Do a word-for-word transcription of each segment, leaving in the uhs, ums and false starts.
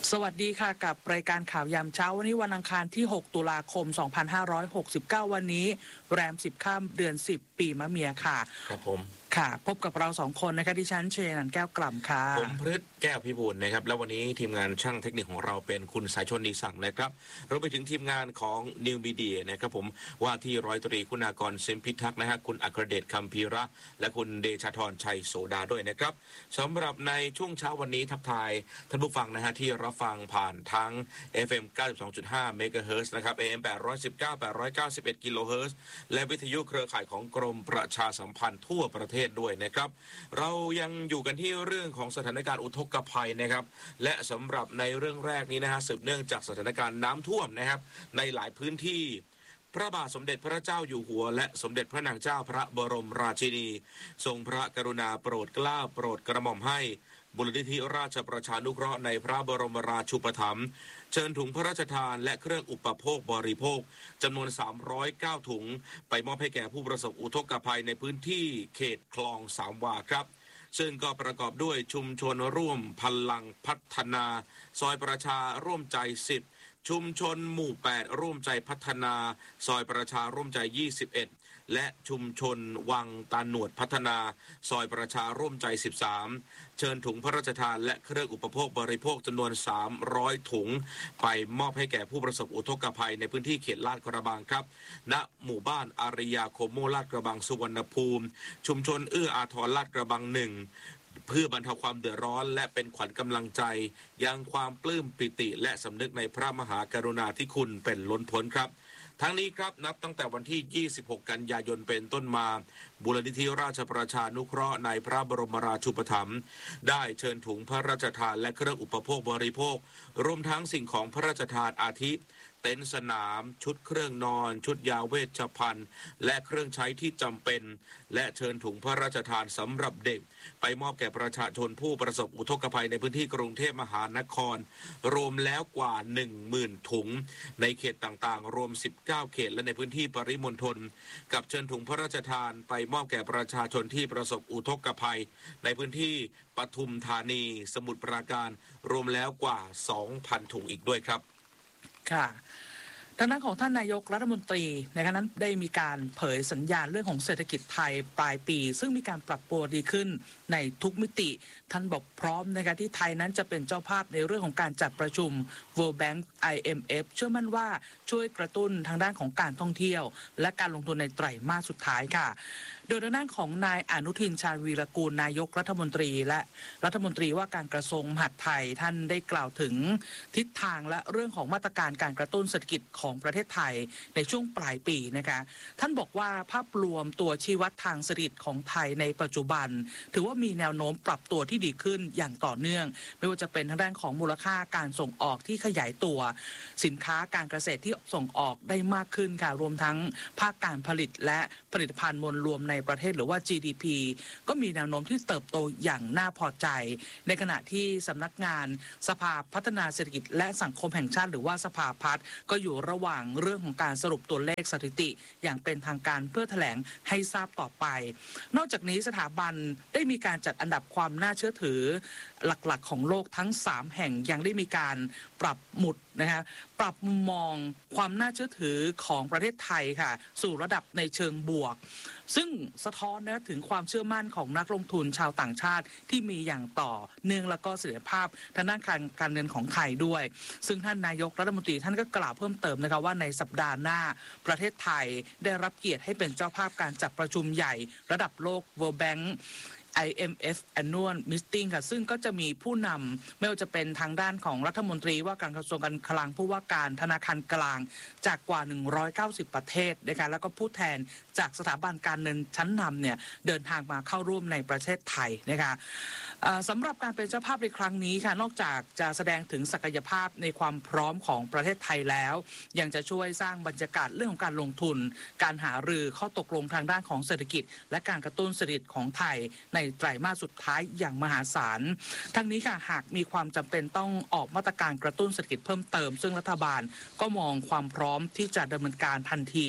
สวัสดีค่ะกับรายการข่าวยามเช้าวันนี้วันอังคารที่หกตุลาคมสองพันห้าร้อยหกสิบเก้าวันนี้แรมสิบค่ำเดือนสิบปีมะเมียค่ะครับผมค่ะพบกับเราสองคนนะคะดิฉันเชนันแก้วกล่ำค่ะผมพฤษแก้วพิบูลนะครับแล้ววันนี้ทีมงานช่างเทคนิคของเราเป็นคุณสายชนดีสั่งนะครับเราไปถึงทีมงานของนิวมีเดียนะครับผมว่าที่ร้อยตรีคุณากรเซมพิทักษ์นะฮะคุณอัครเดชคำพีระและคุณเดชธรชัยโสดาด้วยนะครับสำหรับในช่วงเช้าวันนี้ทักทายท่านผู้ฟังนะฮะที่รับฟังผ่านทั้ง เอฟ เอ็ม เก้าสิบสองจุดห้า เมกะเฮิรตซ์นะครับ เอ เอ็ม แปดร้อยสิบเก้า แปดร้อยเก้าสิบเอ็ด กิโลเฮิรตซ์และวิทยุเครือข่ายของกรมประชาสัมพันธ์ทั่วประเทศด้วยนะครับเรายังอยู่กันที่เรื่องของสถานการณ์อุทกภัยนะครับและสำหรับในเรื่องแรกนี้นะฮะสืบเนื่องจากสถานการณ์น้ำท่วมนะครับในหลายพื้นที่พระบาทสมเด็จพระเจ้าอยู่หัวและสมเด็จพระนางเจ้าพระบรมราชินีทรงพระกรุณาโปรดเกล้าโปรดกระหม่อมให้มูลนิธิราชประชานุเคราะห์ในพระบรมราชูปถัมภ์เชิญถุงพระราชทานและเครื่องอุปโภคบริโภคจำนวนสามร้อยเก้าถุงไปมอบให้แก่ผู้ประสบอุทกภัยในพื้นที่เขตคลองสามวาครับซึ่งก็ประกอบด้วยชุมชนร่วมพลังพัฒนาซอยประชาร่วมใจสิบชุมชนหมู่แปดร่วมใจพัฒนาซอยประชาร่วมใจยี่สิบเอ็ดและชุมชนวังตาหนวดพัฒนาซอยประชาร่วมใจสิบสามเชิญถุงพระราชทานและเครื่องอุปโภคบริโภคจำนวนสามร้อยถุงไปมอบให้แก่ผู้ประสบอุทกภัยในพื้นที่เขตลาดกระบังครับณหมู่บ้านอาริยาโคโมลาดกระบังสุวรรณภูมิชุมชนเอื้ออาทรลาดกระบังหนึ่งเพื่อบรรเทาความเดือดร้อนและเป็นขวัญกำลังใจยังความปลื้มปิติและสำนึกในพระมหากรุณาธิคุณเป็นล้นพ้นครับทั้งนี้ครับนับตั้งแต่วันที่ยี่สิบหกกันยายนเป็นต้นมามูลนิธิราชประชานุเคราะห์ในพระบรมราชูปถัมภ์ได้เชิญถุงพระราชทานและเครื่องอุปโภคบริโภครวมทั้งสิ่งของพระราชทานอาทิเต็นท์สนามชุดเครื่องนอนชุดยาเวชภัณฑ์และเครื่องใช้ที่จำเป็นและเชิญถุงพระราชทานสำหรับเด็กไปมอบแก่ประชาชนผู้ประสบอุทกภัยในพื้นที่กรุงเทพมหานครรวมแล้วกว่า หนึ่งหมื่น ถุงในเขตต่างๆรวมสิบเก้าเขตและในพื้นที่ปริมณฑลกับเชิญถุงพระราชทานไปมอบแก่ประชาชนที่ประสบอุทกภัยในพื้นที่ปทุมธานีสมุทรปราการรวมแล้วกว่า สองพัน ถุงอีกด้วยครับค่ะทางด้านของท่านนายกรัฐมนตรีในครั้งนั้นได้มีการเผยสัญญาณเรื่องของเศรษฐกิจไทยปลายปีซึ่งมีการปรับตัวดีขึ้นในทุกมิติท่านบอกพร้อมนะคะที่ไทยนั้นจะเป็นเจ้าภาพในเรื่องของการจัดประชุม World Bank ไอ เอ็ม เอฟ เชื่อมั่นว่าช่วยกระตุ้นทางด้านของการท่องเที่ยวและการลงทุนในไตรมาสสุดท้ายค่ะโดยทางด้านของนายอนุทินชาญวีรกูลนายกรัฐมนตรีและรัฐมนตรีว่าการกระทรวงมหาดไทยท่านได้กล่าวถึงทิศทางและเรื่องของมาตรการการกระตุ้นเศรษฐกิจของประเทศไทยในช่วงปลายปีนะคะท่านบอกว่าภาพรวมตัวชี้วัดทางเศรษฐกิจของไทยในปัจจุบันถือว่ามีแนวโน้มปรับตัวที่ดีขึ้นอย่างต่อเนื่องไม่ว่าจะเป็นทางด้านของมูลค่าการส่งออกที่ขยายตัวสินค้าการเกษตรที่ส่งออกได้มากขึ้นค่ะรวมทั้งภาคการผลิตและผลิตภัณฑ์มวลรวมในประเทศหรือว่า จี ดี พี ก็มีแนวโน้มที่เติบโตอย่างน่าพอใจในขณะที่สำนักงานสภาพัฒนาเศรษฐกิจและสังคมแห่งชาติหรือว่าสภาพัฒน์ก็อยู่ระหว่างเรื่องของการสรุปตัวเลขสถิติอย่างเป็นทางการเพื่อแถลงให้ทราบต่อไปนอกจากนี้สถาบันได้มีการจัดอันดับความน่าเชื่อถือหลักๆของโลกทั้งสามแห่งยังได้มีการปรับหมุดนะคะปรับมุมมองความน่าเชื่อถือของประเทศไทยค่ะสู่ระดับในเชิงบวกซึ่งสะท้อนนะถึงความเชื่อมั่นของนักลงทุนชาวต่างชาติที่มีอย่างต่อเนื่องแล้วก็เสถียรภาพทางด้านการการเงินของไทยด้วยซึ่งท่านนายกรัฐมนตรีท่านก็กล่าวเพิ่มเติมนะคะว่าในสัปดาห์หน้าประเทศไทยได้รับเกียรติให้เป็นเจ้าภาพการจัดประชุมใหญ่ระดับโลก World Bankไอ เอ็ม เอฟ Annual Meeting ค่ะซึ่งก็จะมีผู้นำไม่ว่าจะเป็นทางด้านของรัฐมนตรีว่าการกระทรวงการคลังผู้ว่าการธนาคารกลางจากกว่าหนึ่งร้อยเก้าสิบประเทศนะคะแล้วก็ผู้แทนจากสถาบันการเงินชั้นนำเนี่ยเดินทางมาเข้าร่วมในประเทศไทยนะคะสำหรับการเป็นเจ้าภาพในครั้งนี้ค่ะนอกจากจะแสดงถึงศักยภาพในความพร้อมของประเทศไทยแล้วยังจะช่วยสร้างบรรยากาศเรื่องของการลงทุนการหารือข้อตกลงทางด้านของเศรษฐกิจและการกระตุ้นเศรษฐกิจของไทยในไตรมาสสุดท้ายอย่างมหาศาลทั้งนี้ค่ะหากมีความจำเป็นต้องออกมาตรการกระตุ้นเศรษฐกิจเพิ่มเติมซึ่งรัฐบาลก็มองความพร้อมที่จะดำเนินการทันทีเพื่อ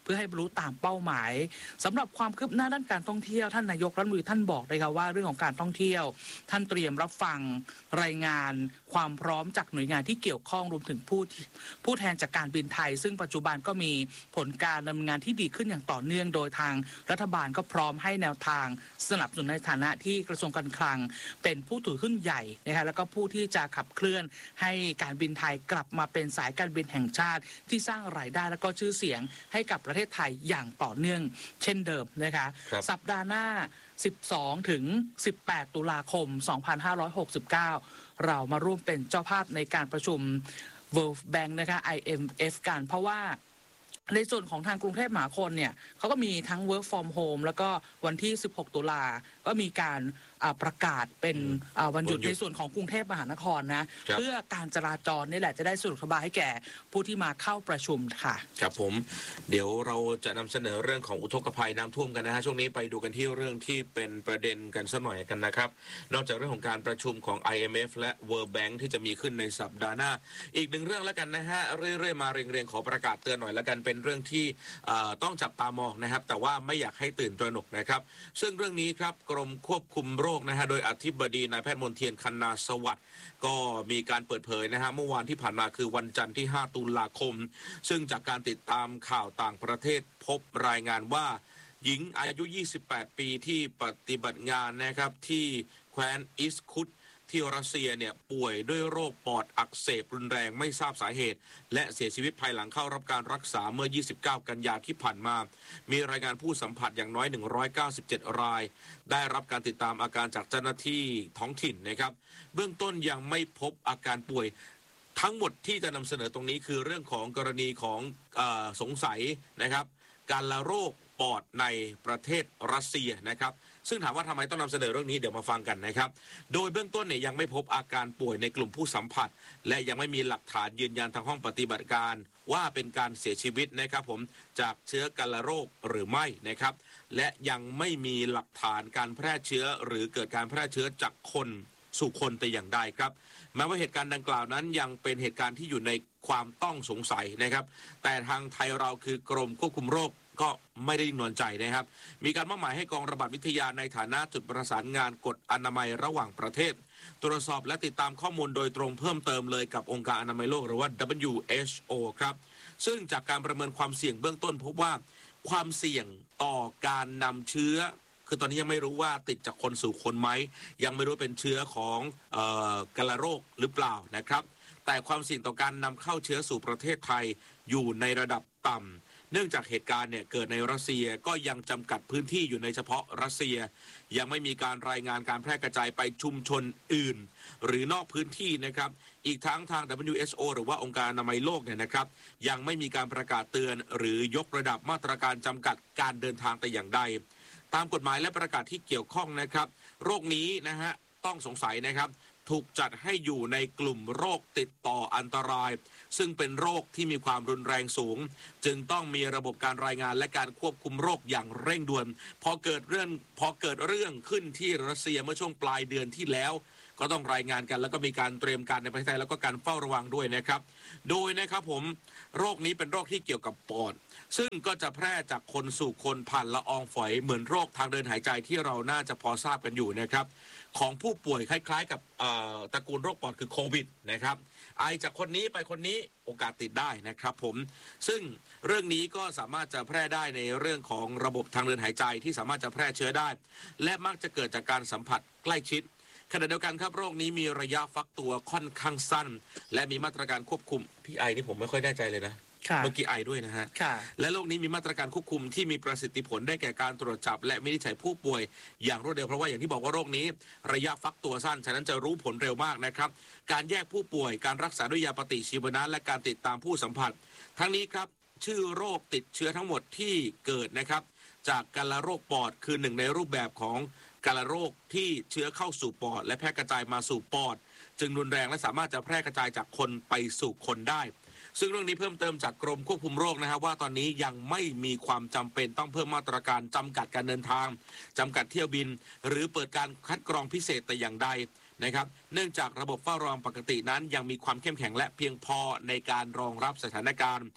พื่อให้บรรลุตามเป้าหมายสำหรับความคืบหน้าด้านการท่องเที่ยวท่านนายกรัฐมนตรีท่านบอกเลยครับว่าเรื่องของการท่องเที่ยวท่านเตรียมรับฟังรายงานความพร้อมจากหน่วยงานที่เกี่ยวข้องรวมถึงผู้ผู้แทนจากการบินไทยซึ่งปัจจุบันก็มีผลการดำเนินงานที่ดีขึ้นอย่างต่อเนื่องโดยทางรัฐบาลก็พร้อมให้แนวทางสนับสนุนในฐานะที่กระทรวงการคลังเป็นผู้ถือหุ้นใหญ่นะคะแล้วก็ผู้ที่จะขับเคลื่อนให้การบินไทยกลับมาเป็นสายการบินแห่งชาติที่สร้างรายได้และก็ชื่อเสียงให้กับประเทศไทยอย่างต่อเนื่องเช่นเดิมนะคะสัปดาห์หน้าสิบสองถึงสิบแปดตุลาคมสองพันห้าร้อยหกสิบเก้าเรามาร่วมเป็นเจ้าภาพในการประชุม World Bank นะคะ ไอ เอ็ม เอฟ กันเพราะว่าในส่วนของทางกรุงเทพมหานครเนี่ยเขาก็มีทั้ง work from home แล้วก็วันที่สิบหกตุลาก็มีการประกาศเป็นวันหยุดในส่วนของกรุงเทพมหานครนะเพื่อการจราจรนี่แหละจะได้สะดวกสบายให้แก่ผู้ที่มาเข้าประชุมค่ะครับผมเดี๋ยวเราจะนำเสนอเรื่องของอุทกภัยน้ำท่วมกันนะฮะช่วงนี้ไปดูกันที่เรื่องที่เป็นประเด็นกันสักหน่อยกันนะครับนอกจากเรื่องของการประชุมของ ไอ เอ็ม เอฟ และ World Bank ที่จะมีขึ้นในสัปดาห์หน้าอีกหนึ่งเรื่องแล้วกันนะฮะเรื่อยๆมาเรียงๆขอประกาศเตือนหน่อยแล้วกันเป็นเรื่องที่ต้องจับตามองนะครับแต่ว่าไม่อยากให้ตื่นตระหนกนะครับซึ่งเรื่องนี้ครับกรมควบคุมโรคนะฮะโดยอธิบดีนายแพทย์มนเทียนคณาสวัสดิ์ก็มีการเปิดเผยนะฮะเมื่อวานที่ผ่านมาคือวันจันทร์ที่ห้าตุลาคมซึ่งจากการติดตามข่าวต่างประเทศพบรายงานว่าหญิงอายุยี่สิบแปดปีที่ปฏิบัติงานนะครับที่แคว้นอิสคุตที่รัสเซียเนี่ยป่วยด้วยโรคปอดอักเสบรุนแรงไม่ทราบสาเหตุและเสียชีวิตภายหลังเข้ารับการรักษาเมื่อยี่สิบเก้ากันยายนที่ผ่านมามีรายงานผู้สัมผัสอย่างน้อยหนึ่งร้อยเก้าสิบเจ็ดรายได้รับการติดตามอาการจากเจ้าหน้าที่ท้องถิ่นนะครับเบื้องต้นยังไม่พบอาการป่วยทั้งหมดที่จะนำเสนอตรงนี้คือเรื่องของกรณีของเอ่อสงสัยนะครับการละโรคปอดในประเทศรัสเซียนะครับซึ่งถามว่าทำไมต้องนำเสนอเรื่องนี้เดี๋ยวมาฟังกันนะครับโดยเบื้องต้นเนี่ยยังไม่พบอาการป่วยในกลุ่มผู้สัมผัสและยังไม่มีหลักฐานยืนยันทางห้องปฏิบัติการว่าเป็นการเสียชีวิตนะครับผมจากเชื้อกัลโรคหรือไม่นะครับและยังไม่มีหลักฐานการแพร่เชื้อหรือเกิดการแพร่เชื้อจากคนสู่คนแต่อย่างใดครับแม้ว่าเหตุการณ์ดังกล่าวนั้นยังเป็นเหตุการณ์ที่อยู่ในความต้องสงสัยนะครับแต่ทางไทยเราคือกรมควบคุมโรคก็ไม่ได้นอนใจนะครับมีการมอบหมายให้กองระบาดวิทยาในฐานะจุดประสานงานกฎอนามัยระหว่างประเทศตรวจสอบและติดตามข้อมูลโดยตรงเพิ่มเติมเลยกับองค์การอนามัยโลกหรือว่า ดับเบิลยู เอช โอ ครับซึ่งจากการประเมินความเสี่ยงเบื้องต้นพบว่าความเสี่ยงต่อการนำเชื้อคือตอนนี้ยังไม่รู้ว่าติดจากคนสู่คนไหมยังไม่รู้เป็นเชื้อของเอ่อกัลโรคหรือเปล่านะครับแต่ความเสี่ยงต่อการนำเข้าเชื้อสู่ประเทศไทยอยู่ในระดับต่ำเนื่องจากเหตุการณ์เนี่ยเกิดในรัสเซียก็ยังจำกัดพื้นที่อยู่ในเฉพาะรัสเซียยังไม่มีการรายงานการแพร่กระจายไปชุมชนอื่นหรือนอกพื้นที่นะครับอีกทั้งทาง ดับเบิลยู เอช โอ หรือว่าองค์การอนามัยโลกเนี่ยนะครับยังไม่มีการประกาศเตือนหรือยกระดับมาตรการจำกัดการเดินทางแต่อย่างใดตามกฎหมายและประกาศที่เกี่ยวข้องนะครับโรคนี้นะฮะต้องสงสัยนะครับถูกจัดให้อยู่ในกลุ่มโรคติดต่ออันตรายซึ่งเป็นโรคที่มีความรุนแรงสูงจึงต้องมีระบบการรายงานและการควบคุมโรคอย่างเร่งด่วนพอเกิดเรื่องพอเกิดเรื่องขึ้นที่รัสเซียเมื่อช่วงปลายเดือนที่แล้วก็ต้องรายงานกันแล้วก็มีการเตรียมการในประเทศไทยแล้วก็การเฝ้าระวังด้วยนะครับโดยนะครับผมโรคนี้เป็นโรคที่เกี่ยวกับปอดซึ่งก็จะแพร่จากคนสู่คนผ่านละอองฝอยเหมือนโรคทางเดินหายใจที่เราน่าจะพอทราบกันอยู่นะครับของผู้ป่วยคล้ายๆกับตระกูลโรคปอดคือโควิดนะครับไอจากคนนี้ไปคนนี้โอกาสติดได้นะครับผมซึ่งเรื่องนี้ก็สามารถจะแพร่ได้ในเรื่องของระบบทางเดินหายใจที่สามารถจะแพร่เชื้อได้และมักจะเกิดจากการสัมผัสใกล้ชิดขณะเดียวกันครับโรคนี้มีระยะฟักตัวค่อนข้างสั้นและมีมาตรการควบคุมพี่ไอนี่ผมไม่ค่อยแน่ใจเลยนะเมื่อกี้ไอด้วยนะฮะและโรคนี้มีมาตรการควบคุมที่มีประสิทธิผลได้แก่การตรวจจับและวินิจฉัยผู้ป่วยอย่างรวดเร็วเพราะว่าอย่างที่บอกว่าโรคนี้ระยะฟักตัวสั้นฉะนั้นจะรู้ผลเร็วมากนะครับการแยกผู้ป่วยการรักษาด้วยยาปฏิชีวนะและการติดตามผู้สัมผัสทั้งนี้ครับชื่อโรคติดเชื้อทั้งหมดที่เกิดนะครับจากกัลโรคปอดคือหนึ่งในรูปแบบของกัลโรคที่เชื้อเข้าสู่ปอดและแพร่กระจายมาสู่ปอดจึงรุนแรงและสามารถจะแพร่กระจายจากคนไปสู่คนได้ซึ่งเรื่องนี้เพิ่มเติมจากกรมควบคุมโรคนะครับว่าตอนนี้ยังไม่มีความจำเป็นต้องเพิ่มมาตรการจำกัดการเดินทางจำกัดเที่ยวบินหรือเปิดการคัดกรองพิเศษแต่อย่างใดนะครับเนื่องจากระบบเฝ้าระวังปกตินั้นยังมีความเข้มแข็งและเพียงพอในการรองรับสถานการณ์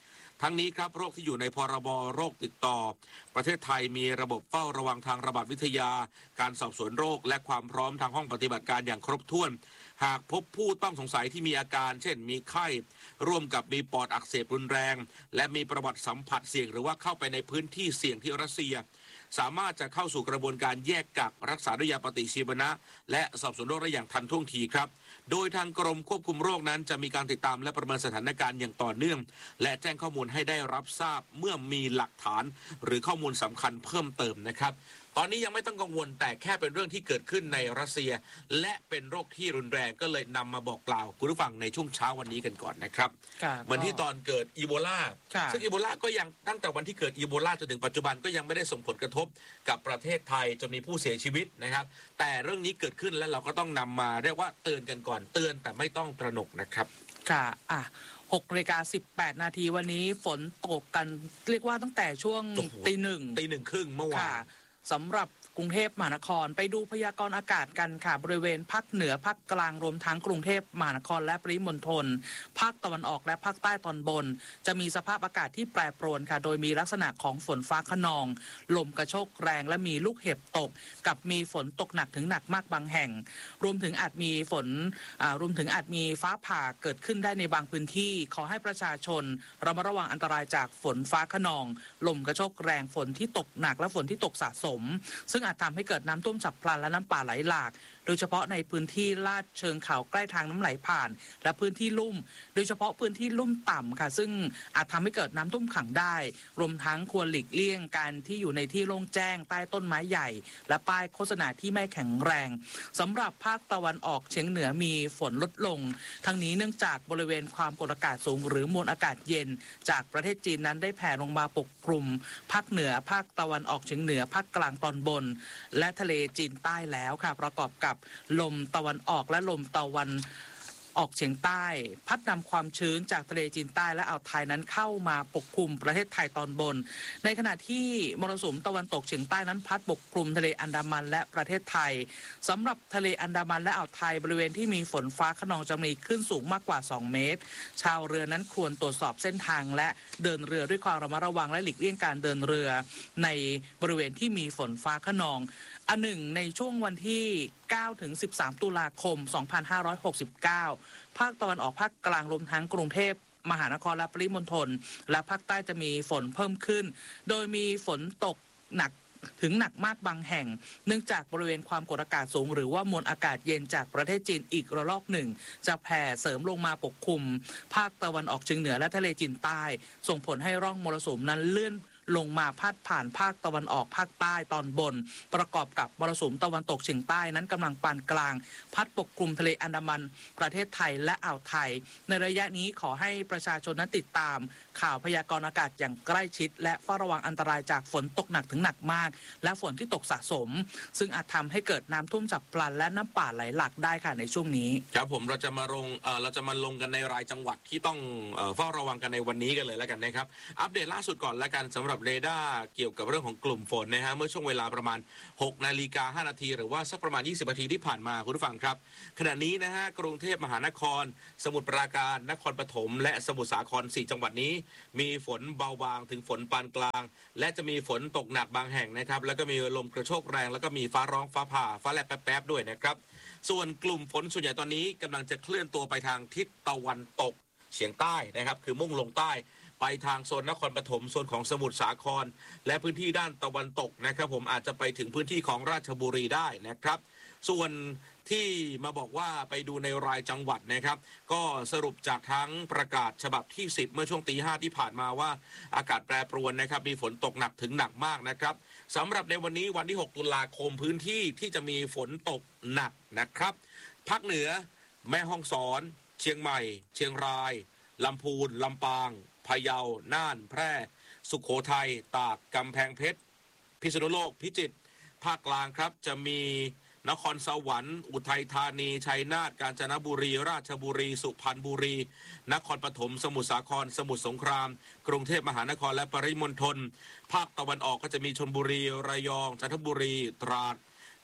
ทั้งนี้ครับโรคที่อยู่ในพรบโรคติดต่อประเทศไทยมีระบบเฝ้าระวังทางระบาดวิทยาการสอบสวนโรคและความพร้อมทางห้องปฏิบัติการอย่างครบถ้วนหากพบผู้ต้องสงสัยที่มีอาการเช่นมีไข้ร่วมกับมีปอดอักเสบรุนแรงและมีประวัติสัมผัสเสี่ยงหรือว่าเข้าไปในพื้นที่เสี่ยงที่รัสเซียสามารถจะเข้าสู่กระบวนการแยกกักรักษาด้วยยาปฏิชีวนะและสอบสวนโรคได้อย่างทันท่วงทีครับโดยทางกรมควบคุมโรคนั้นจะมีการติดตามและประเมินสถานการณ์อย่างต่อเนื่องและแจ้งข้อมูลให้ได้รับทราบเมื่อมีหลักฐานหรือข้อมูลสำคัญเพิ่มเติมนะครับตอนนี้ยังไม่ต้องกังวลแต่แค่เป็นเรื่องที่เกิดขึ้นในรัสเซียและเป็นโรคที่รุนแรงก็เลยนำมาบอกกล่าวคุณผู้ฟังในช่วงเช้าวันนี้กันก่อนนะครับเหมือนที่ตอนเกิดอีโบลาซึ่งอีโบลาก็ยังตั้งแต่วันที่เกิดอีโบลาจนถึงปัจจุบันก็ยังไม่ได้ส่งผลกระทบกับประเทศไทยจนมีผู้เสียชีวิตนะครับแต่เรื่องนี้เกิดขึ้นแล้วเราก็ต้องนำมาเรียกว่าเตือนกันก่อนเตือนแต่ไม่ต้องตระหนกนะครับค่ะอ่ะหกนาฬิกาสิบแปดนาทีวันนี้ฝนตกกันเรียกว่าตั้งแต่ช่วงตีหนึ่งตีหนึ่งครึ่งเมื่อวานสำหรับกรุงเทพมหานครไปดูพยากรณ์อากาศกันค่ะบริเวณภาคเหนือภาคกลางรวมทั้งกรุงเทพมหานครและปริมณฑลภาคตะวันออกและภาคใต้ตอนบนจะมีสภาพอากาศที่แปรปรวนค่ะโดยมีลักษณะของฝนฟ้าคะนองลมกระโชกแรงและมีลูกเห็บตกกับมีฝนตกหนักถึงหนักมากบางแห่งรวมถึงอาจมีฝนรวมถึงอาจมีฟ้าผ่าเกิดขึ้นได้ในบางพื้นที่ขอให้ประชาชนระมัดระวังอันตรายจากฝนฟ้าคะนองลมกระโชกแรงฝนที่ตกหนักและฝนที่ตกสะสมซึ่งอาจทำให้เกิดน้ำท่วมฉับพลันและน้ำป่าไหลหลากโดยเฉพาะในพื้นที่ลาดเชิงเขาใกล้ทางน้ำไหลผ่านและพื้นที่ลุ่มโดยเฉพาะพื้นที่ลุ่มต่ำค่ะซึ่งอาจทำให้เกิดน้ำท่วมขังได้รวมทั้งควรหลีกเลี่ยงการที่อยู่ในที่โล่งแจ้งใต้ต้นไม้ใหญ่และป้ายโฆษณาที่ไม่แข็งแรงสำหรับภาคตะวันออกเฉียงเหนือมีฝนลดลงทั้งนี้เนื่องจากบริเวณความกดอากาศสูงหรือมวลอากาศเย็นจากประเทศจีนนั้นได้แผ่ลงมาปกคลุมภาคเหนือภาคตะวันออกเฉียงเหนือภาคกลางตอนบนและทะเลจีนใต้แล้วค่ะประกอบกับลมตะวันออกและลมตะวันออกเฉียงใต้พัดนำความชื้นจากทะเลจีนใต้และอ่าวไทยนั้นเข้ามาปกคลุมประเทศไทยตอนบนในขณะที่มรสุมตะวันตกเฉียงใต้นั้นพัดปกคลุมทะเลอันดามันและประเทศไทยสำหรับทะเลอันดามันและอ่าวไทยบริเวณที่มีฝนฟ้าคะนองจะมีคลื่นสูงมากกว่าสองเมตรชาวเรือนั้นควรตรวจสอบเส้นทางและเดินเรือด้วยความระมัดระวังและหลีกเลี่ยงการเดินเรือในบริเวณที่มีฝนฟ้าคะนองอันหนึ่งในช่วงวันที่เก้าถึงสิบสามตุลาคมสองพันห้าร้อยหกสิบเก้าภาคตะวันออกภาคกลางรวมทั้งกรุงเทพมหานครและปริมณฑลและภาคใต้จะมีฝนเพิ่มขึ้นโดยมีฝนตกหนักถึงหนักมากบางแห่งเนื่องจากบริเวณความกดอากาศสูงหรือว่ามวลอากาศเย็นจากประเทศจีนอีกระลอกหนึ่งจะแผ่เสริมลงมาปกคลุมภาคตะวันออกเฉียงเหนือและทะเลจีนใต้ส่งผลให้ร่องมรสุมนั้นเลื่อนลงมาพาดผ่านภาคตะวันออกภาคใต้ตอนบนประกอบกับมรสุมตะวันตกเฉียงใต้นั้นกำลังปานกลางพัดปกคลุมทะเลอันดามันประเทศไทยและอ่าวไทยในระยะนี้ขอให้ประชาชนนั้นติดตามข่าวพยากรณ์อากาศอย่างใกล้ชิดและเฝ้าระวังอันตรายจากฝนตกหนักถึงหนักมากและฝนที่ตกสะสมซึ่งอาจทำให้เกิดน้ำท่วมฉับพลันและน้ำป่าไหลหลากได้ค่ะในช่วงนี้ครับผมเราจะมาลงเอ่อเราจะมาลงกันในรายจังหวัดที่ต้องเอ่อเฝ้าระวังกันในวันนี้กันเลยแล้วกันนะครับอัปเดตล่าสุดก่อนแล้วกันสำหรับเรดาร์เกี่ยวกับเรื่องของกลุ่มฝนนะฮะเมื่อช่วงเวลาประมาณหกนาฬิกาห้านาทีหรือว่าสักประมาณยี่สิบนาทีที่ผ่านมาคุณผู้ฟังครับขณะนี้นะฮะกรุงเทพมหานครสมุทรปราการนครปฐมและสมุทรสาครสี่จังหวัดนี้มีฝนเบาบางถึงฝนปานกลางและจะมีฝนตกหนักบางแห่งนะครับแล้วก็มีลมกระโชกแรงแล้วก็มีฟ้าร้องฟ้าผ่าฟ้าแลบแป๊บๆด้วยนะครับส่วนกลุ่มฝนส่วนใหญ่ตอนนี้กำลังจะเคลื่อนตัวไปทางทิศตะวันตกเฉียงใต้นะครับคือมุ่งลงใต้ไปทางโซนนครปฐมโซนของสมุทรสาครและพื้นที่ด้านตะวันตกนะครับผมอาจจะไปถึงพื้นที่ของราชบุรีได้นะครับส่วนที่มาบอกว่าไปดูในรายจังหวัดนะครับก็สรุปจากทั้งประกาศฉบับที่สิบเมื่อช่วงตีห้าที่ผ่านมาว่าอากาศแปรปรวนนะครับมีฝนตกหนักถึงหนักมากนะครับสำหรับในวันนี้วันที่หกตุลาคมพื้นที่ที่จะมีฝนตกหนักนะครับภาคเหนือแม่ฮ่องสอนเชียงใหม่เชียงรายลำพูนลำปางพะเยาน่านแพร่สุโขทัยตากกำแพงเพชรพิษณุโลกพิจิตรภาคกลางครับจะมีนครสวรรค์อุทัยธานีชัยนาทกาญจนบุรีราชบุรีสุพรรณบุรีนครปฐมสมุทรสาครสมุทรสงครามกรุงเทพมหานครและปริมณฑลภาคตะวันออกก็จะมีชลบุรีระยองจันทบุรีตราด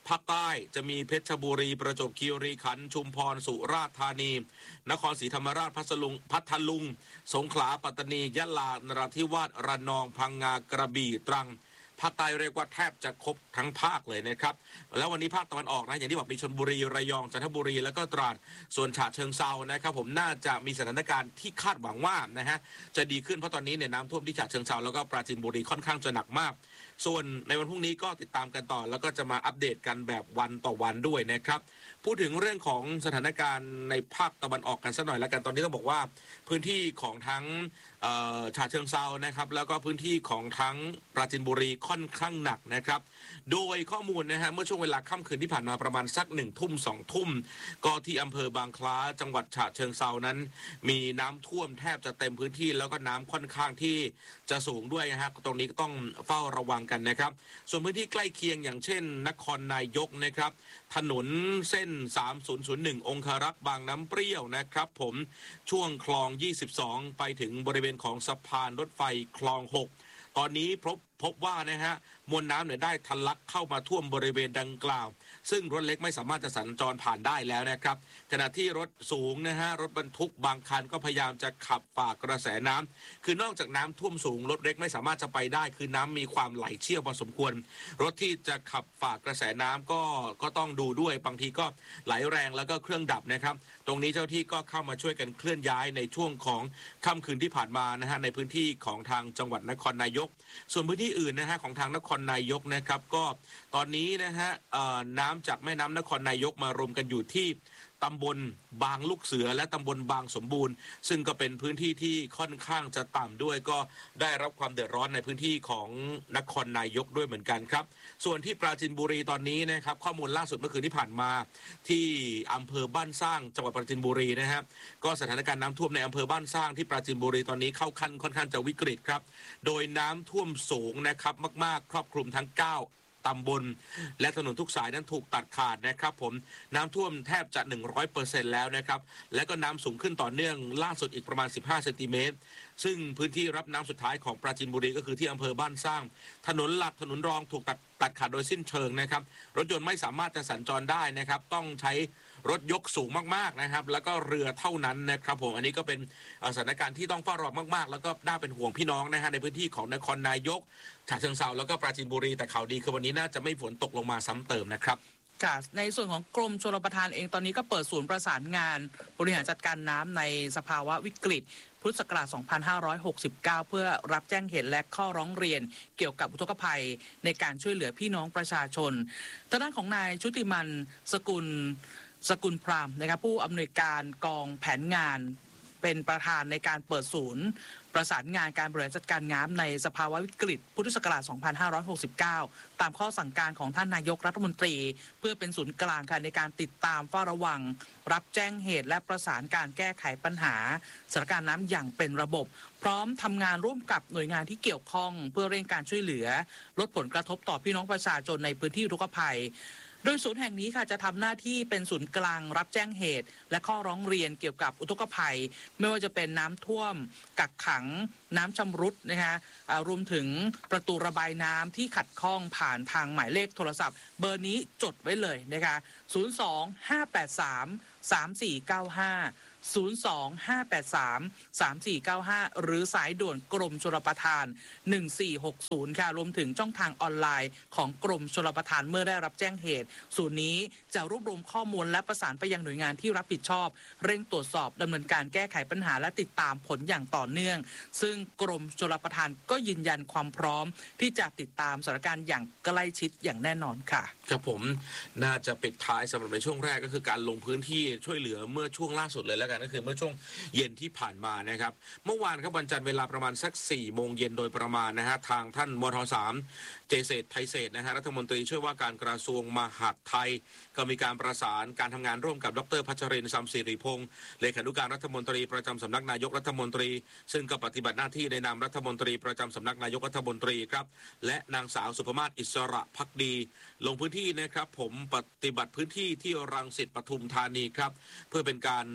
ภาคใต้จะมีเพชรบุรีประจวบคีรีขันธ์ชุมพรสุราษฎร์ธานีนครศรีธรรมราชพัทลุงพัทลุงสงขลาปัตตานียะลานราธิวาสระนองพังงากระบี่ตรังภาคใต้เรียกว่าแทบจะครบทั้งภาคเลยนะครับแล้ววันนี้ภาคตะวันออกนะอย่างที่บอกมีชลบุรีระยองจันทบุรีแล้วก็ตราดส่วนฉะเชิงเซานะครับผมน่าจะมีสถานการณ์ที่คาดหวังว่านะฮะจะดีขึ้นเพราะตอนนี้เนี่ยน้ำท่วมที่ฉะเชิงเซาแล้วก็ปราจีนบุรีค่อนข้างจะหนักมากส่วนในวันพรุ่งนี้ก็ติดตามกันต่อแล้วก็จะมาอัปเดตกันแบบวันต่อวันด้วยนะครับพูดถึงเรื่องของสถานการณ์ในภาคตะวันออกกันสักหน่อยแล้วกันตอนนี้ต้องบอกว่าพื้นที่ของทั้งฉะเชิงเซานะครับแล้วก็พื้นที่ของทั้งปราจีนบุรีค่อนข้างหนักนะครับโดยข้อมูลนะฮะเมื่อช่วงเวลาค่ำคืนที่ผ่านมาประมาณสักหนึ่งทุ่มสองทุ่มก็ที่อำเภอบางคล้าจังหวัดฉะเชิงเซานั้นมีน้ำท่วมแทบจะเต็มพื้นที่แล้วก็น้ำค่อนข้างที่จะสูงด้วยนะฮะตรงนี้ก็ต้องเฝ้าระวังกันนะครับส่วนพื้นที่ใกล้เคียงอย่างเช่นนครนายกนะครับถนนเส้นสามศูนย์ศูนย์หนึ่งองคารักษ์บางน้ำเปรี้ยวนะครับผมช่วงคลองยี่สิบสองไปถึงบริเวณของสะพานรถไฟคลองหกตอนนี้พบพบว่านะฮะมวลน้ำเนี่ยได้ทะลักเข้ามาท่วมบริเวณดังกล่าวซึ่งรถเล็กไม่สามารถจะสัญจรผ่านได้แล้วนะครับขณะที่รถสูงนะฮะรถบรรทุกบางคันก็พยายามจะขับฝ่ากระแสน้ำคือนอกจากน้ำท่วมสูงรถเล็กไม่สามารถจะไปได้คือน้ำมีความไหลเชี่ยวพอสมควรรถที่จะขับฝ่ากระแสน้ำก็ก็ต้องดูด้วยบางทีก็ไหลแรงแล้วก็เครื่องดับนะครับตรงนี้เจ้าที่ก็เข้ามาช่วยกันเคลื่อนย้ายในช่วงของค่ำคืนที่ผ่านมานะฮะในพื้นที่ของทางจังหวัดนครนายกส่วนพื้นที่อื่นนะฮะของทางนครนายกนะครับก็ตอนนี้นะฮะน้ำจากแม่น้ำนครนายกมารวมกันอยู่ที่ตำบลบางลูกเสือและตำบลบางสมบูรณ์ซึ่งก็เป็นพื้นที่ที่ค่อนข้างจะต่ำด้วยก็ได้รับความเดือดร้อนในพื้นที่ของนครนายกด้วยเหมือนกันครับส่วนที่ปราจีนบุรีตอนนี้นะครับข้อมูลล่าสุดเมื่อคืนที่ผ่านมาที่อำเภอบ้านสร้างจังหวัดปราจีนบุรีนะครับก็สถานการณ์น้ำท่วมในอำเภอบ้านสร้างที่ปราจีนบุรีตอนนี้เข้าขั้นค่อนข้างจะวิกฤตครับโดยน้ำท่วมสูงนะครับมากๆครอบคลุมทั้งเก้าตำบลและถนนทุกสายนั้นถูกตัดขาดนะครับผมน้ำท่วมแทบจะ หนึ่งร้อยเปอร์เซ็นต์ แล้วนะครับและก็น้ำสูงขึ้นต่อเนื่องล่าสุดอีกประมาณสิบห้าเซนติเมตรซึ่งพื้นที่รับน้ำสุดท้ายของปราจีนบุรีก็คือที่อำเภอบ้านสร้างถนนหลักถนนรองถูกตัดตัดขาดโดยสิ้นเชิงนะครับรถยนต์ไม่สามารถจะสัญจรได้นะครับต้องใช้รถยกสูงมากๆนะครับแล้วก็เรือเท่านั้นนะครับผมอันนี้ก็เป็นสถานการณ์ที่ต้องเฝ้าระวังมากๆแล้วก็น่าเป็นห่วงพี่น้องนะฮะในพื้นที่ของนครนายกฉะเชิงเทราแล้วก็ปราจีนบุรีแต่ข่าวดีคือวันนี้น่าจะไม่ฝนตกลงมาซ้ำเติมนะครับค่ะในส่วนของกรมชลประทานเองตอนนี้ก็เปิดศูนย์ประสานงานบริหารจัดการน้ำในสภาวะวิกฤตพุทธศักราช สองพันห้าร้อยหกสิบเก้า เพื่อรับแจ้งเหตุและข้อร้องเรียนเกี่ยวกับอุทกภัยในการช่วยเหลือพี่น้องประชาชนทางด้านของนายชุติมันสกุลสกุลพรามนะครับผู้อำนวยการกองแผนงานเป็นประธานในการเปิดศูนย์ประสานงานการบริหารจัดการน้ำในสภาวะวิกฤตพุทธศักราช สองพันห้าร้อยหกสิบเก้า ตามข้อสั่งการของท่านนายกรัฐมนตรีเพื่อเป็นศูนย์กลางค่ะในการติดตามเฝ้าระวังรับแจ้งเหตุและประสานการแก้ไขปัญหาสถานการณ์น้ำอย่างเป็นระบบพร้อมทำงานร่วมกับหน่วยงานที่เกี่ยวข้องเพื่อเร่งการช่วยเหลือลดผลกระทบต่อพี่น้องประชาชนในพื้นที่อุทกภัยโดยศูนย์แห่งนี้ค่ะจะทำหน้าที่เป็นศูนย์กลางรับแจ้งเหตุและข้อร้องเรียนเกี่ยวกับอุทกภัยไม่ว่าจะเป็นน้ำท่วมกักขังน้ำชำรุดนะคะรวมถึงประตูระบายน้ำที่ขัดข้องผ่านทางหมายเลขโทรศัพท์เบอร์นี้จดไว้เลยนะคะศูนย์ สอง ห้า แปด สาม สาม สี่ เก้า ห้าศูนย์ สอง ห้า แปด สาม สาม สี่ เก้า ห้าหรือสายด่วนกรมชลประทานหนึ่งสี่หกศูนย์ค่ะรวมถึงช่องทางออนไลน์ของกรมชลประทานเมื่อได้รับแจ้งเหตุศูนย์นี้จะรวบรวมข้อมูลและประสานไปยังหน่วยงานที่รับผิดชอบเร่งตรวจสอบดำเนินการแก้ไขปัญหาและติดตามผลอย่างต่อเนื่องซึ่งกรมชลประทานก็ยืนยันความพร้อมที่จะติดตามสถานการณ์อย่างใกล้ชิดอย่างแน่นอนค่ะครับผมน่าจะปิดท้ายสำหรับในช่วงแรกก็คือการลงพื้นที่ช่วยเหลือเมื่อช่วงล่าสุดเลยแล้วกันก็คือเมื่อช่วงเย็นที่ผ่านมานะครับเมื่อวานครับวันจันทร์เวลาประมาณสักสี่โมงเย็นโดยประมาณนะฮะทางท่านมทสามเจเศรษฐ์ไทยเศรษฐ์นะฮะรัฐมนตรีช่วยว่าการกระทรวงมหาดไทยก็มีการประสานการทำงานร่วมกับดรพัชรินทร์สัมศิริพงศ์เลขานุการรัฐมนตรีประจำสำนักนายกรัฐมนตรีซึ่งก็ปฏิบัติหน้าที่ในนามรัฐมนตรีประจำสำนักนายกรัฐมนตรีครับและนางสาวสุภมาศอิสระภักดีลงพื้นที่นะครับผมปฏิบัติพื้นที่ที่รังสิตปทุมธานีครับเพื่อเป็นการร่วมมือ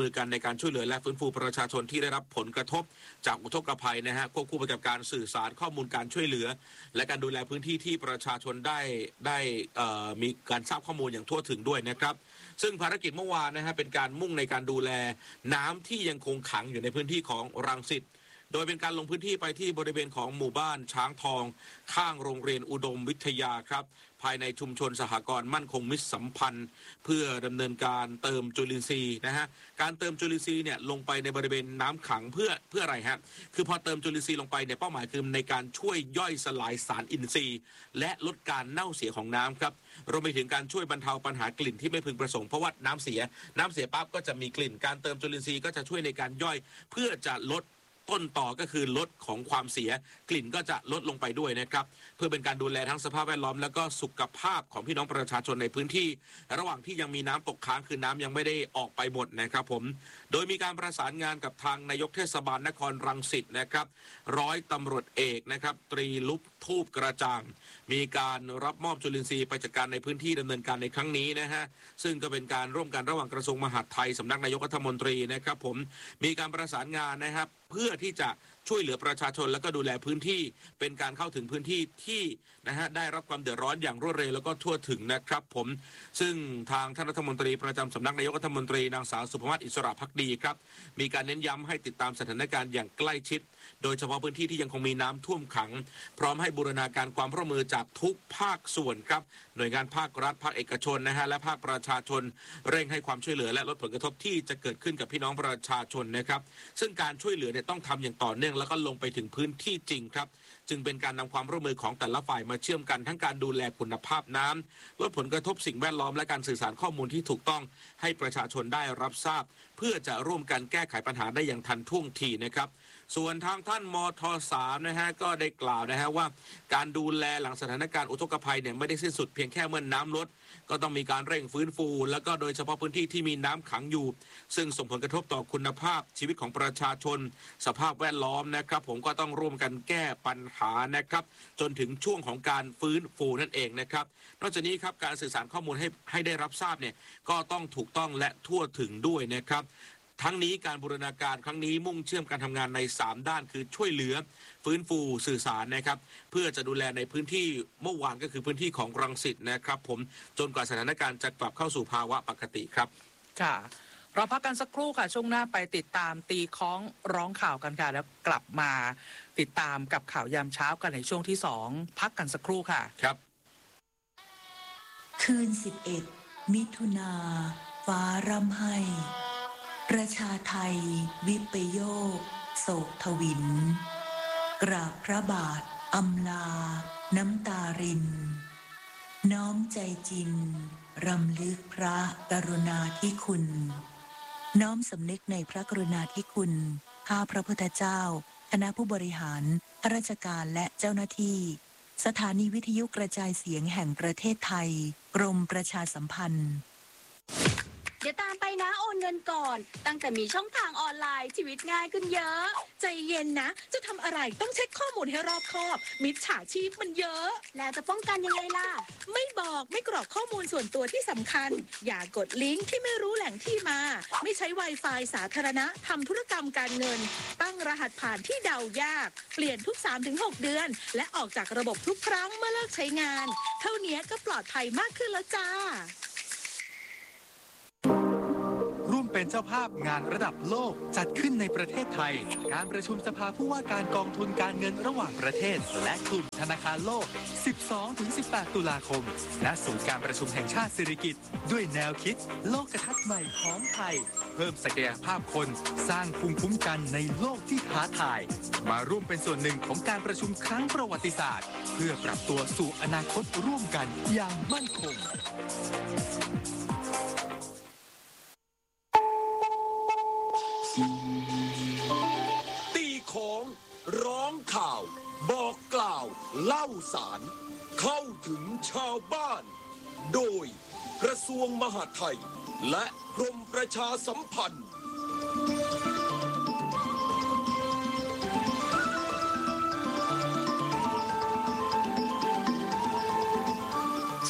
มือกันในการช่วยเหลือและฟื้นฟูประชาชนที่ได้รับผลกระทบจากอุทกภัยนะฮะควบคู่ไปกับการสื่อสารข้อมูลการช่วยเหลือและการดูแลพื้นที่ที่ประชาชนได้ได้มีการทราบข้อมูลอย่างทั่วถึงด้วยนะครับซึ่งภารกิจเมื่อวานนะฮะเป็นการมุ่งในการดูแลน้ำที่ยังคงขังอยู่ในพื้นที่ของรังสิตโดยเป็นการลงพื้นที่ไปที่บริเวณของหมู่บ้านช้างทองข้างโรงเรียนอุดมวิทยาครับภายในชุมชนสหกรณ์มั่นคงมิตรสัมพันธ์เพื่อดำเนินการเติมจุลินทรีย์นะฮะการเติมจุลินทรีย์เนี่ยลงไปในบริเวณน้ำขังเพื่อเพื่ออะไรฮะคือพอเติมจุลินทรีย์ลงไปเนี่ยเป้าหมายคือในการช่วยย่อยสลายสารอินทรีย์และลดการเน่าเสียของน้ำครับรวมไปถึงการช่วยบรรเทาปัญหากลิ่นที่ไม่พึงประสงค์เพราะว่าน้ำเสียน้ำเสียปั๊บก็จะมีกลิ่นการเติมจุลินทรีย์ก็จะช่วยในการย่อยเพื่อจะลดต้นต่อก็คือลดของความเสียกลิ่นก็จะลดลงไปด้วยนะครับเพื่อเป็นการดูแลทั้งสภาพแวดล้อมและก็สุขภาพของพี่น้องประชาชนในพื้นที่ระหว่างที่ยังมีน้ำตกค้างคือน้ำยังไม่ได้ออกไปหมดนะครับผมโดยมีการประสานงานกับทางนายกเทศบาลนครรังสิตนะครับร้อยตำรวจเอกนะครับตรีลุปทูบกระจ่างมีการรับมอบจุลินทรีย์ไปจัดการในพื้นที่ดำเนินการในครั้งนี้นะฮะซึ่งก็เป็นการร่วมกันระหว่างกระทรวงมหาดไทยสำนักนายกรัฐมนตรีนะครับผมมีการประสานงานนะครับเพื่อที่จะช่วยเหลือประชาชนและก็ดูแลพื้นที่เป็นการเข้าถึงพื้นที่ที่นะฮะได้รับความเดือดร้อนอย่างรวดเร็วแล้วก็ทั่วถึงนะครับผมซึ่งทางท่านรัฐมนตรีประจำสำนักนายกรัฐมนตรีนางสาวสุภมาศอิสระภักดีครับมีการเน้นย้ำให้ติดตามสถานการณ์อย่างใกล้ชิดโดยเฉพาะพื้นที่ที่ยังคงมีน้ำท่วมขังพร้อมให้บูรณาการความร่วมมือจากทุกภาคส่วนครับหน่วยงานภาครัฐภาคเอกชนนะฮะและภาคประชาชนเร่งให้ความช่วยเหลือและลดผลกระทบที่จะเกิดขึ้นกับพี่น้องประชาชนนะครับซึ่งการช่วยเหลือเนี่ยต้องทำอย่างต่อเนื่องแล้วก็ลงไปถึงพื้นที่จริงครับจึงเป็นการนำความร่วมมือของแต่ละฝ่ายมาเชื่อมกันทั้งการดูแลคุณภาพน้ำลดผลกระทบสิ่งแวดล้อมและการสื่อสารข้อมูลที่ถูกต้องให้ประชาชนได้รับทราบเพื่อจะร่วมกันแก้ไขปัญหาได้อย่างทันท่วงทีนะครับส่วนทางท่านมทสามนะฮะก็ได้กล่าวนะฮะว่าการดูแลหลังสถานการณ์อุทกภัยเนี่ยไม่ได้สิ้นสุดเพียงแค่เมื่อน้ำลดก็ต้องมีการเร่งฟื้นฟูแล้วก็โดยเฉพาะพื้นที่ที่มีน้ำขังอยู่ซึ่งส่งผลกระทบต่อคุณภาพชีวิตของประชาชนสภาพแวดล้อมนะครับผมก็ต้องร่วมกันแก้ปัญหานะครับจนถึงช่วงของการฟื้นฟูนั่นเองนะครับนอกจากนี้ครับการสื่อสารข้อมูลให้ให้ได้รับทราบเนี่ยก็ต้องถูกต้องและทั่วถึงด้วยนะครับทั้งนี้การบูรณาการครั้งนี้มุ่งเชื่อมการทำงานในสามด้านคือช่วยเหลือฟื้นฟูสื่อสารนะครับเพื่อจะดูแลในพื้นที่เมื่อวานก็คือพื้นที่ของรังสิตนะครับผมจนกว่าสถานการณ์จะกลับเข้าสู่ภาวะปกติครับค่ะเราพักกันสักครู่ค่ะช่วงหน้าไปติดตามตีคล้องร้องข่าวกันค่ะแล้วกลับมาติดตามกับข่าวยามเช้ากันในช่วงที่สองพักกันสักครู่ค่ะครับคืนสิบเอ็ดมิถุนาฟ้าร่ำไห้ประชาไทยวิปโยคโศกทวินกราบพระบาทอำลาน้ำตารินน้อมใจจริงรำลึกพระกรุณาธิคุณน้อมสำนึกในพระกรุณาธิคุณข้าพระพุทธเจ้าคณะผู้บริหารข้าราชการและเจ้าหน้าที่สถานีวิทยุกระจายเสียงแห่งประเทศไทยกรมประชาสัมพันธ์เดี๋ยวตามไปนะโอนเงินก่อนตั้งแต่มีช่องทางออนไลน์ชีวิตง่ายขึ้นเยอะใจเย็นนะจะทำอะไรต้องเช็คข้อมูลให้รอบคอบมิจฉาชีพมันเยอะแล้วจะป้องกันยังไงล่ะไม่บอกไม่กรอกข้อมูลส่วนตัวที่สำคัญอย่ากดลิงก์ที่ไม่รู้แหล่งที่มาไม่ใช้ Wi-Fi สาธารณะทำธุรกรรมการเงินตั้งรหัสผ่านที่เดายากเปลี่ยนทุก สามถึงหก เดือนและออกจากระบบทุกครั้งเมื่อเลิกใช้งานเท่านี้ก็ปลอดภัยมากขึ้นแล้วจ้าร่วมเป็นเจ้าภาพงานระดับโลกจัดขึ้นในประเทศไทยการประชุมสภาผู้ว่าการกองทุนการเงินระหว่างประเทศและกลุ่มธนาคารโลก สิบสองถึงสิบแปด ตุลาคมณศูนย์การประชุมแห่งชาติสิริกิติ์ด้วยแนวคิดโลกทัศน์ใหม่ของไทยเพิ่มศักยภาพคนสร้างภูมิคุ้มกันในโลกที่ท้าทายมาร่วมเป็นส่วนหนึ่งของการประชุมครั้งประวัติศาสตร์เพื่อปรับตัวสู่อนาคตร่วมกันอย่างมั่นคงตีของร้องข่าวบอกกล่าวเล่าสารเข้าถึงชาวบ้านโดยกระทรวงมหาดไทยและกรมประชาสัมพันธ์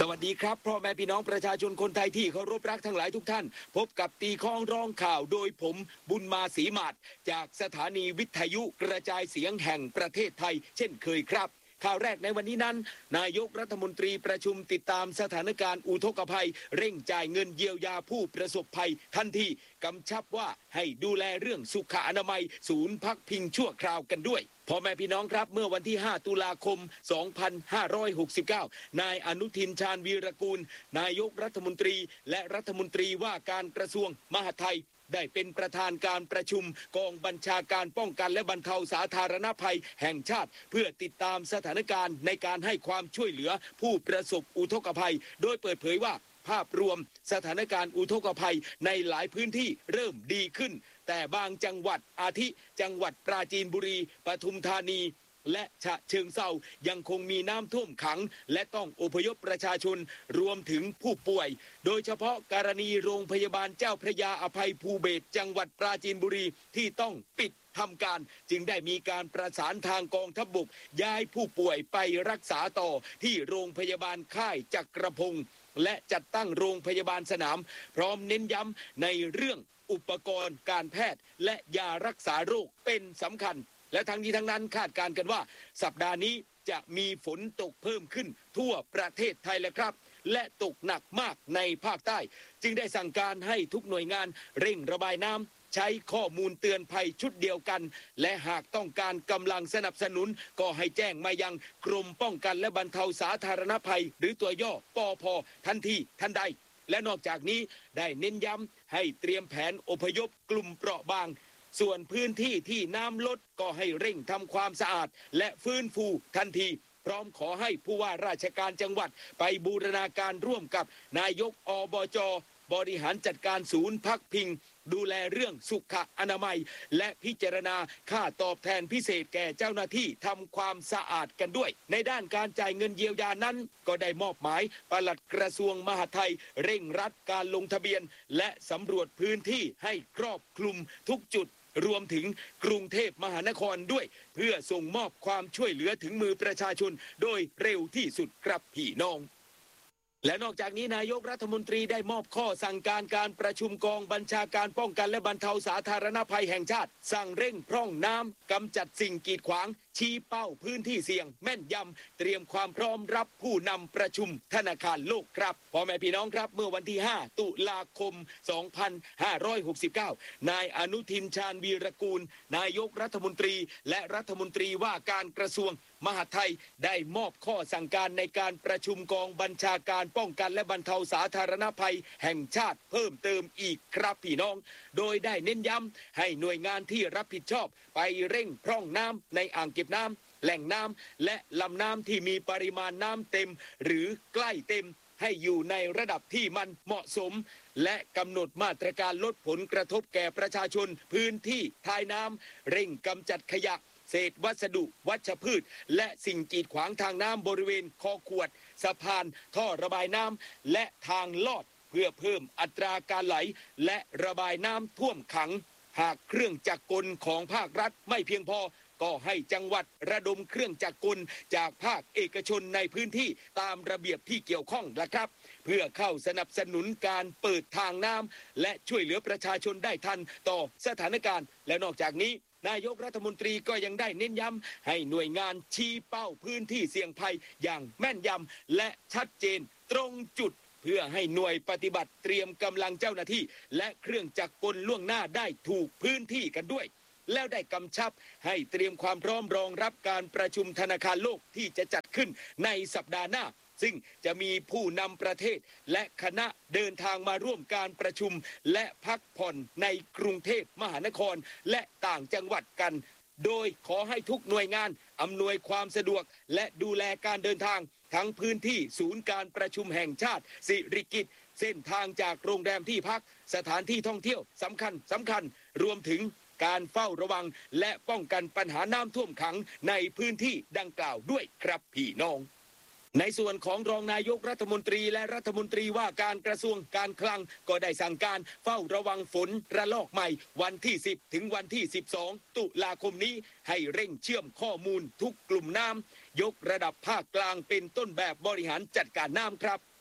สวัสดีครับพ่อแม่พี่น้องประชาชนคนไทยที่เคารพรักทั้งหลายทุกท่าน พบกับตีข้องร้องข่าวโดยผมบุญมาศรีมาศจากสถานีวิทยุกระจายเสียงแห่งประเทศไทยเช่นเคยครับข่าวแรกในวันนี้นั้นนายกรัฐมนตรีประชุมติดตามสถานการณ์อุทกภัยเร่งจ่ายเงินเยียวยาผู้ประสบภัยทันทีกำชับว่าให้ดูแลเรื่องสุขอนามัยศูนย์พักพิงชั่วคราวกันด้วยพ่อแม่พี่น้องครับเมื่อวันที่ห้าตุลาคมสองพันห้าร้อยหกสิบเก้านายอนุทินชาญวีรกูลนายกรัฐมนตรีและรัฐมนตรีว่าการกระทรวงมหาดไทยได้เป็นประธานการประชุมกองบัญชาการป้องกันและบรรเทาสาธารณภัยแห่งชาติเพื่อติดตามสถานการณ์ในการให้ความช่วยเหลือผู้ประสบอุทกภัยโดยเปิดเผยว่าภาพรวมสถานการณ์อุทกภัยในหลายพื้นที่เริ่มดีขึ้นแต่บางจังหวัดอาทิจังหวัดปราจีนบุรีปทุมธานีและฉะเชิงเทรายังคงมีน้ำท่วมขังและต้องอพยพประชาชนรวมถึงผู้ป่วยโดยเฉพาะกรณีโรงพยาบาลเจ้าพระยาอภัยภูเบศรจังหวัดปราจีนบุรีที่ต้องปิดทำการจึงได้มีการประสานทางกองทัพบกย้ายผู้ป่วยไปรักษาต่อที่โรงพยาบาลค่ายจักรพงศ์และจัดตั้งโรงพยาบาลสนามพร้อมเน้นย้ำในเรื่องอุปกรณ์การแพทย์และยารักษาโรคเป็นสำคัญและทั้งนี้ทั้งนั้นคาดการณ์กันว่าสัปดาห์นี้จะมีฝนตกเพิ่มขึ้นทั่วประเทศไทยแล้วครับและตกหนักมากในภาคใต้จึงได้สั่งการให้ทุกหน่วยงานเร่งระบายน้ำใช้ข้อมูลเตือนภัยชุดเดียวกันและหากต้องการกำลังสนับสนุนก็ให้แจ้งมายังกรมป้องกันและบรรเทาสาธารณภัยหรือตัวย่อปอพทันทีทันใดและนอกจากนี้ได้เน้นย้ำให้เตรียมแผนอพยพกลุ่มเปราะบางส่วนพื้นที่ที่น้ำลดก็ให้เร่งทำความสะอาดและฟื้นฟูทันทีพร้อมขอให้ผู้ว่าราชการจังหวัดไปบูรณาการร่วมกับนายกอบจ.บริหารจัดการศูนย์พักพิงดูแลเรื่องสุขอนามัยและพิจารณาค่าตอบแทนพิเศษแก่เจ้าหน้าที่ทำความสะอาดกันด้วยในด้านการจ่ายเงินเยียวยานั้นก็ได้มอบหมายปลัดกระทรวงมหาดไทยเร่งรัดการลงทะเบียนและสำรวจพื้นที่ให้ครอบคลุมทุกจุดรวมถึงกรุงเทพมหานครด้วยเพื่อส่งมอบความช่วยเหลือถึงมือประชาชนโดยเร็วที่สุดครับพี่น้องและนอกจากนี้นายกรัฐมนตรีได้มอบข้อสั่งการการประชุมกองบัญชาการป้องกันและบรรเทาสาธารณภัยแห่งชาติสั่งเร่งพร่องน้ำกำจัดสิ่งกีดขวางชี้เป้าพื้นที่เสี่ยงแม่นยำเตรียมความพร้อมรับผู้นำประชุมธนาคารโลกครับพ่อแม่พี่น้องครับเมื่อวันที่ห้าตุลาคมสองพันห้าร้อยหกสิบเก้านายอนุทินชาญวีรกูลนายกรัฐมนตรีและรัฐมนตรีว่าการกระทรวงมหาดไทยได้มอบข้อสั่งการในการประชุมกองบัญชาการป้องกันและบรรเทาสาธารณภัยแห่งชาติเพิ่มเติมอีกครับพี่น้องโดยได้เน้นย้ำให้หน่วยงานที่รับผิดชอบไปเร่งพร่องน้ำในอ่างเก็บน้ำแหล่งน้ำและลำน้ำที่มีปริมาณน้ำเต็มหรือใกล้เต็มให้อยู่ในระดับที่มันเหมาะสมและกำหนดมาตรการลดผลกระทบแก่ประชาชนพื้นที่ท้ายน้ำเร่งกำจัดขยะเศษวัสดุวัชพืชและสิ่งกีดขวางทางน้ำบริเวณคอขวดสะพานท่อระบายน้ำและทางลอดเพื่อเพิ่มอัตราการไหลและระบายน้ำท่วมขังหากเครื่องจักรกลของภาครัฐไม่เพียงพอก็ให้จังหวัดระดมเครื่องจักรกลจากภาคเอกชนในพื้นที่ตามระเบียบที่เกี่ยวข้องนะครับเพื่อเข้าสนับสนุนการเปิดทางน้ำและช่วยเหลือประชาชนได้ทันต่อสถานการณ์และนอกจากนี้นายกรัฐมนตรีก็ยังได้เน้นย้ำให้หน่วยงานชี้เป้าพื้นที่เสี่ยงภัยอย่างแม่นยำและชัดเจนตรงจุดเพื่อให้หน่วยปฏิบัติเตรียมกำลังเจ้าหน้าที่และเครื่องจักรกลล่วงหน้าได้ถูกพื้นที่กันด้วยแล้วได้กำชับให้เตรียมความพร้อมรองรับการประชุมธนาคารโลกที่จะจัดขึ้นในสัปดาห์หน้าซึ่งจะมีผู้นำประเทศและคณะเดินทางมาร่วมการประชุมและพักผ่อนในกรุงเทพมหานครและต่างจังหวัดกันโดยขอให้ทุกหน่วยงานอำนวยความสะดวกและดูแลการเดินทางทั้งพื้นที่ศูนย์การประชุมแห่งชาติสิริกิติ์เส้นทางจากโรงแรมที่พักสถานที่ท่องเที่ยวสำคัญสำคัญรวมถึงการเฝ้าระวังและป้องกันปัญหาน้ำท่วมขังในพื้นที่ดังกล่าวด้วยครับพี่น้องในส่วนของรองนายกรัฐมนตรีและรัฐมนตรีว่าการกระทรวงการคลังก็ได้สั่งการเฝ้าระวังฝนระลอกใหม่วันที่สิบถึงวันที่สิบสองตุลาคมนี้ให้เร่งเชื่อมข้อมูลทุกกลุ่มน้ำยกระดับภาคกลางเป็นต้นแบบบริหารจัดการน้ำครับ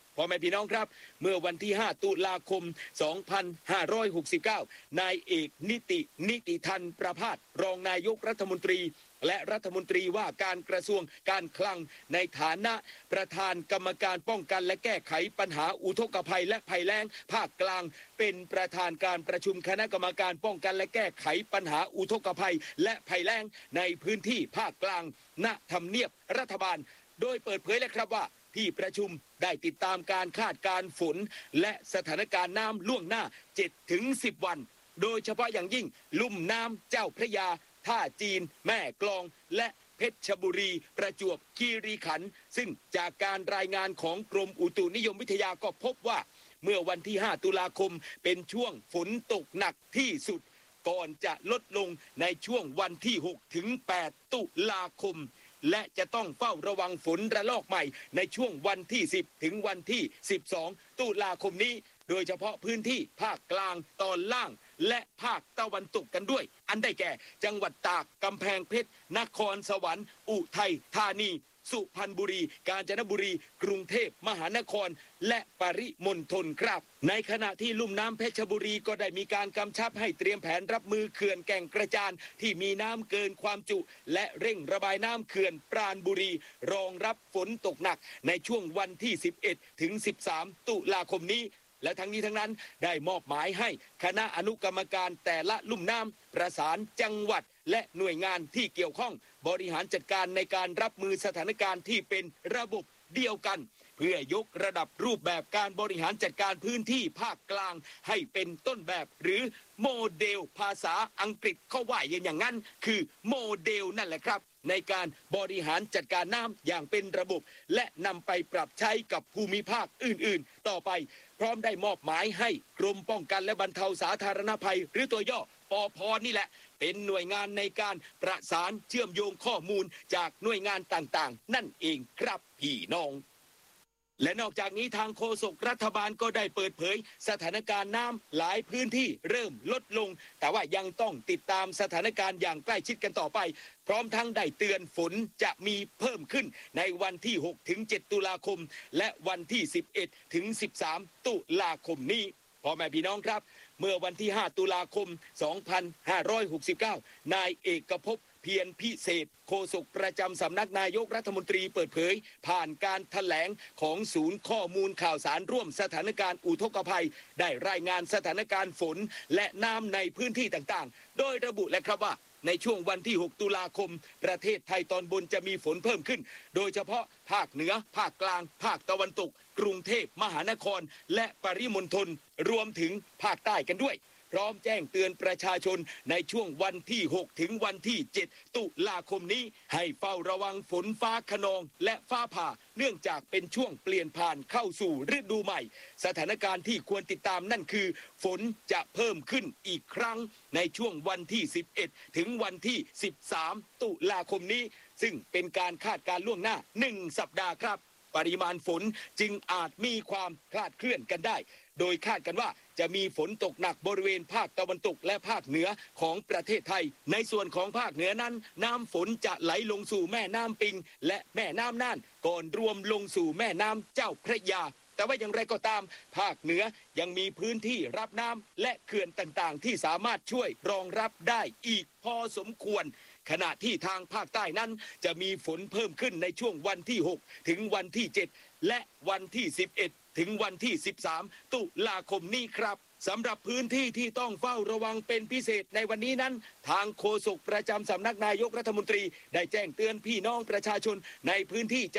พ่อแม่พี่น้องครับเมื่อวันที่ห้าตุลาคมสองพันห้าร้อยหกสิบเก้านายเอกนิตินิติทันประภาสรองนายกรัฐมนตรีและรัฐมนตรีว่าการกระทรวงการคลังในฐานะประธานกรรมการป้องกันและแก้ไขปัญหาอุทกภัยและภัยแล้งภาคกลางเป็นประธานการประชุมคณะกรรมการป้องกันและแก้ไขปัญหาอุทกภัยและภัยแล้งในพื้นที่ภาคกลางณทำเนียบรัฐบาลโดยเปิดเผยเลยครับว่าที่ประชุมได้ติดตามการคาดการณ์ฝนและสถานการณ์น้ำล่วงหน้า เจ็ดถึงสิบ วันโดยเฉพาะอย่างยิ่งลุ่มน้ำเจ้าพระยาท่าจีนแม่กลองและเพชรบุรีประจวบคีรีขันธ์ซึ่งจากการรายงานของกรมอุตุนิยมวิทยาก็พบว่าเมื่อวันที่ห้าตุลาคมเป็นช่วงฝนตกหนักที่สุดก่อนจะลดลงในช่วงวันที่หกถึงแปดตุลาคมและจะต้องเฝ้าระวังฝนระลอกใหม่ในช่วงวันที่สิบถึงวันที่สิบสองตุลาคมนี้โดยเฉพาะพื้นที่ภาคกลางตอนล่างและภาคตะวันตกกันด้วยอันได้แก่จังหวัดตากกำแพงเพชรนครสวรรค์อุทัยธานีสุพรรณบุรีกาญจนบุรีกรุงเทพมหานครและปริมณฑลครับในขณะที่ลุ่มน้ำเพชรบุรีก็ได้มีการกำชับให้เตรียมแผนรับมือเขื่อนแก่งกระจานที่มีน้ำเกินความจุและเร่งระบายน้ำเขื่อนปราณบุรีรองรับฝนตกหนักในช่วงวันที่สิบเอ็ดถึงสิบสามตุลาคมนี้และทั้งนี้ทั้งนั้นได้มอบหมายให้คณะอนุกรรมการแต่ละลุ่มน้ำประสานจังหวัดและหน่วยงานที่เกี่ยวข้องบริหารจัดการในการรับมือสถานการณ์ที่เป็นระบบเดียวกันเพื่อยกระดับรูปแบบการบริหารจัดการพื้นที่ภาคกลางให้เป็นต้นแบบหรือโมเดลภาษาอังกฤษเขาว่าอย่างนั้นคือโมเดลนั่นแหละครับในการบริหารจัดการน้ำอย่างเป็นระบบและนำไปปรับใช้กับภูมิภาคอื่นๆต่อไปพร้อมได้มอบหมายให้กรมป้องกันและบรรเทาสาธารณภัยหรือตัวย่อปอพนี่แหละเป็นหน่วยงานในการประสานเชื่อมโยงข้อมูลจากหน่วยงานต่างๆนั่นเองครับพี่น้องและนอกจากนี้ทางโฆษกรัฐบาลก็ได้เปิดเผยสถานการณ์น้ำหลายพื้นที่เริ่มลดลงแต่ว่ายังต้องติดตามสถานการณ์อย่างใกล้ชิดกันต่อไปพร้อมทั้งได้เตือนฝนจะมีเพิ่มขึ้นในวันที่หกถึงเจ็ดตุลาคมและวันที่สิบเอ็ดถึงสิบสามตุลาคมนี้พ่อแม่พี่น้องครับเมื่อวันที่ห้าตุลาคมสองพันห้าร้อยหกสิบเก้านายเอกภพเพียรพิเศษโฆษกประจำสำนักนายกรัฐมนตรีเปิดเผยผ่านการแถลงของศูนย์ข้อมูลข่าวสารร่วมสถานการณ์อุทกภัยได้รายงานสถานการณ์ฝนและน้ำในพื้นที่ต่างๆโดยระบุและครับว่าในช่วงวันที่หกตุลาคมประเทศไทยตอนบนจะมีฝนเพิ่มขึ้นโดยเฉพาะภาคเหนือภาคกลางภาคตะวันตกกรุงเทพมหานครและปริมณฑลรวมถึงภาคใต้กันด้วยพร้อมแจ้งเตือนประชาชนในช่วงวันที่หกถึงวันที่เจ็ดตุลาคมนี้ให้เฝ้าระวังฝนฟ้าคะนองและฟ้าผ่าเนื่องจากเป็นช่วงเปลี่ยนผ่านเข้าสู่ฤดูใหม่สถานการณ์ที่ควรติดตามนั่นคือฝนจะเพิ่มขึ้นอีกครั้งในช่วงวันที่สิบเอ็ดถึงวันที่สิบสามตุลาคมนี้ซึ่งเป็นการคาดการณ์ล่วงหน้าหนึ่งสัปดาห์ครับปริมาณฝนจึงอาจมีความคลาดเคลื่อนกันได้โดยคาดกันว่าจะมีฝนตกหนักบริเวณภาคตะวันตกและภาคเหนือของประเทศไทยในส่วนของภาคเหนือนั้นน้ำฝนจะไหลลงสู่แม่น้ำปิงและแม่น้ำน่านก่อนรวมลงสู่แม่น้ำเจ้าพระยาแต่ว่าอย่างไรก็ตามภาคเหนือยังมีพื้นที่รับน้ำและเขื่อนต่างๆที่สามารถช่วยรองรับได้อีกพอสมควรขณะที่ทางภาคใต้นั้นจะมีฝนเพิ่มขึ้นในช่วงวันที่หกถึงวันที่เจ็ดและวันที่สิบเอ็ดถึงวันที่สิบสามตุลาคมนี้ครับสำหรับพื้นที่ที่ต้องเฝ้าระวังเป็นพิเศษในวันนี้นั้นทางโฆษกประจำสำนักนายกรัฐมนตรีได้แจ้งเตือนพี่น้องประชาชนในพื้นที่